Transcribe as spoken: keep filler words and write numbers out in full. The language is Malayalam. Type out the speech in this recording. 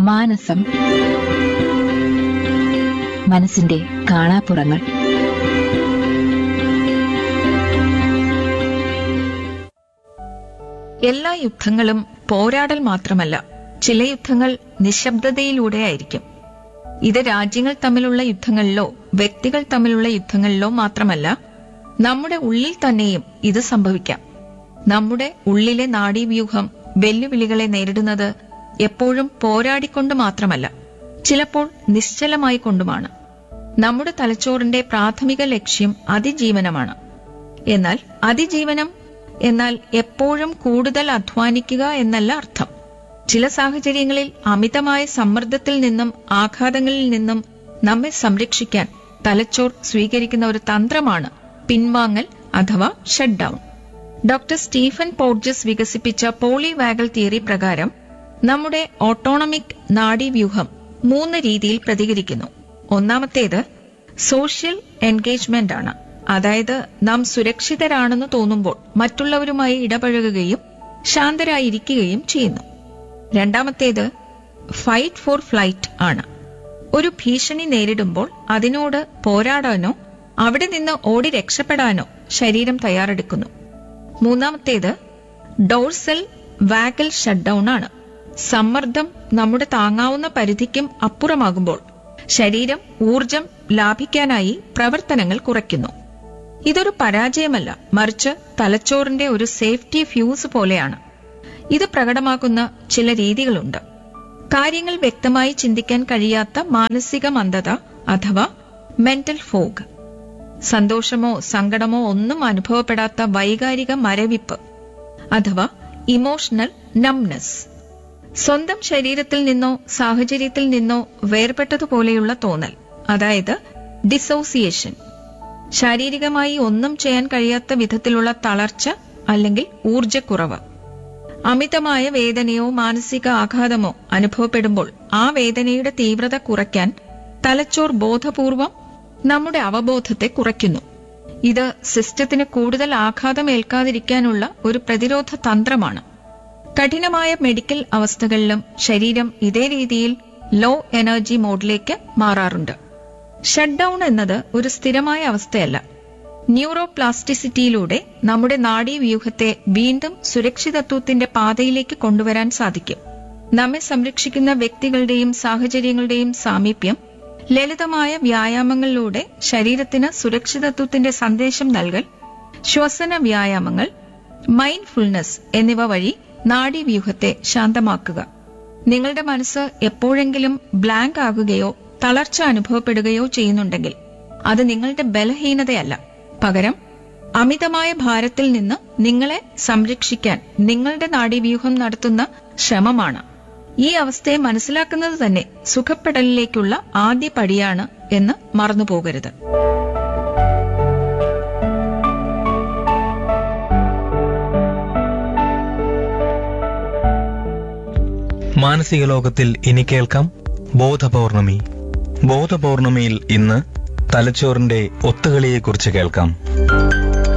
മാനസം. മനസ്സിന്റെ കാണാപ്പുറങ്ങൾ. എല്ലാ യുദ്ധങ്ങളും പോരാടൽ മാത്രമല്ല, ചില യുദ്ധങ്ങൾ നിശബ്ദതയിലൂടെയായിരിക്കും. ഇത് രാജ്യങ്ങൾ തമ്മിലുള്ള യുദ്ധങ്ങളിലോ വ്യക്തികൾ തമ്മിലുള്ള യുദ്ധങ്ങളിലോ മാത്രമല്ല, നമ്മുടെ ഉള്ളിൽ തന്നെയും ഇത് സംഭവിക്കാം. നമ്മുടെ ഉള്ളിലെ നാഡീവ്യൂഹം വെല്ലുവിളികളെ നേരിടുന്നത് എപ്പോഴും പോരാടിക്കൊണ്ട് മാത്രമല്ല, ചിലപ്പോൾ നിശ്ചലമായി കൊണ്ടുമാണ്. നമ്മുടെ തലച്ചോറിന്റെ പ്രാഥമിക ലക്ഷ്യം അതിജീവനമാണ്. എന്നാൽ അതിജീവനം എന്നാൽ എപ്പോഴും കൂടുതൽ അധ്വാനിക്കുക എന്നല്ല അർത്ഥം. ചില സാഹചര്യങ്ങളിൽ അമിതമായ സമ്മർദ്ദത്തിൽ നിന്നും ആഘാതങ്ങളിൽ നിന്നും നമ്മെ സംരക്ഷിക്കാൻ തലച്ചോർ സ്വീകരിക്കുന്ന ഒരു തന്ത്രമാണ് പിൻവാങ്ങൽ അഥവാ ഷട്ട് ഡൌൺ. ഡോക്ടർ സ്റ്റീഫൻ പോർജസ് വികസിപ്പിച്ച പോളിവാഗൽ തിയറി പ്രകാരം നമ്മുടെ ഓട്ടോണമിക് നാഡീവ്യൂഹം മൂന്ന് രീതിയിൽ പ്രതികരിക്കുന്നു. ഒന്നാമത്തേത് സോഷ്യൽ എൻഗേജ്മെന്റ് ആണ്. അതായത് നാം സുരക്ഷിതരാണെന്ന് തോന്നുമ്പോൾ മറ്റുള്ളവരുമായി ഇടപഴകുകയും ശാന്തരായിരിക്കുകയും ചെയ്യുന്നു. രണ്ടാമത്തേത് ഫൈറ്റ് ഫോർ ഫ്ലൈറ്റ് ആണ്. ഒരു ഭീഷണി നേരിടുമ്പോൾ അതിനോട് പോരാടാനോ അവിടെ നിന്ന് ഓടി രക്ഷപ്പെടാനോ ശരീരം തയ്യാറെടുക്കുന്നു. മൂന്നാമത്തേത് ഡോർസൽ വാഗൽ ഷട്ട് ഡൌൺ ആണ്. സമ്മർദ്ദം നമ്മുടെ താങ്ങാവുന്ന പരിധിക്കും അപ്പുറമാകുമ്പോൾ ശരീരം ഊർജം ലാഭിക്കാനായി പ്രവർത്തനങ്ങൾ കുറയ്ക്കുന്നു. ഇതൊരു പരാജയമല്ല, മറിച്ച് തലച്ചോറിന്റെ ഒരു സേഫ്റ്റി ഫ്യൂസ് പോലെയാണ്. ഇത് പ്രകടമാക്കുന്ന ചില രീതികളുണ്ട്. കാര്യങ്ങൾ വ്യക്തമായി ചിന്തിക്കാൻ കഴിയാത്ത മാനസിക മന്ദത അഥവാ മെന്റൽ ഫോഗ്, സന്തോഷമോ സങ്കടമോ ഒന്നും അനുഭവപ്പെടാത്ത വൈകാരിക മരവിപ്പ് അഥവാ ഇമോഷണൽ നംനെസ്, സ്വന്തം ശരീരത്തിൽ നിന്നോ സാഹചര്യത്തിൽ നിന്നോ വേർപെട്ടതുപോലെയുള്ള തോന്നൽ, അതായത് ഡിസോസിയേഷൻ, ശാരീരികമായി ഒന്നും ചെയ്യാൻ കഴിയാത്ത വിധത്തിലുള്ള തളർച്ച അല്ലെങ്കിൽ ഊർജക്കുറവ്, അമിതമായ വേദനയോ മാനസിക ആഘാതമോ അനുഭവപ്പെടുമ്പോൾ ആ വേദനയുടെ തീവ്രത കുറയ്ക്കാൻ തലച്ചോർ ബോധപൂർവം നമ്മുടെ അവബോധത്തെ കുറയ്ക്കുന്നു. ഇത് സിസ്റ്റത്തിന് കൂടുതൽ ആഘാതം ഏൽക്കാതിരിക്കാനുള്ള ഒരു പ്രതിരോധ തന്ത്രമാണ്. കഠിനമായ മെഡിക്കൽ അവസ്ഥകളിലും ശരീരം ഇതേ രീതിയിൽ ലോ എനർജി മോഡിലേക്ക് മാറാറുണ്ട്. ഷട്ട് ഡൌൺ എന്നത് ഒരു സ്ഥിരമായ അവസ്ഥയല്ല. ന്യൂറോപ്ലാസ്റ്റിസിറ്റിയിലൂടെ നമ്മുടെ നാഡീവ്യൂഹത്തെ വീണ്ടും സുരക്ഷിതത്വത്തിന്റെ പാതയിലേക്ക് കൊണ്ടുവരാൻ സാധിക്കും. നമ്മെ സംരക്ഷിക്കുന്ന വ്യക്തികളുടെയും സാഹചര്യങ്ങളുടെയും സാമീപ്യം, ലളിതമായ വ്യായാമങ്ങളിലൂടെ ശരീരത്തിന് സുരക്ഷിതത്വത്തിന്റെ സന്ദേശം നൽകൽ, ശ്വസന വ്യായാമങ്ങൾ, മൈൻഡ്ഫുൾനെസ് എന്നിവ വഴി നാഡീവ്യൂഹത്തെ ശാന്തമാക്കുക. നിങ്ങളുടെ മനസ്സ് എപ്പോഴെങ്കിലും ബ്ലാങ്ക് ആകുകയോ തളർച്ച അനുഭവപ്പെടുകയോ ചെയ്യുന്നുണ്ടെങ്കിൽ അത് നിങ്ങളുടെ ബലഹീനതയല്ല, പകരം അമിതമായ ഭാരത്തിൽ നിന്ന് നിങ്ങളെ സംരക്ഷിക്കാൻ നിങ്ങളുടെ നാഡീവ്യൂഹം നടത്തുന്ന ശ്രമമാണ്. ഈ അവസ്ഥയെ മനസ്സിലാക്കുന്നത് തന്നെ സുഖപ്പെടലിലേക്കുള്ള ആദ്യ പടിയാണ് എന്ന് മറന്നുപോകരുത്. മാനസിക ലോകത്തിൽ ഇനി കേൾക്കാം ബോധപൗർണമി. ബോധപൗർണമിയിൽ ഇന്ന് തലച്ചോറിന്റെ ഒത്തുകളിയെക്കുറിച്ച് കേൾക്കാം.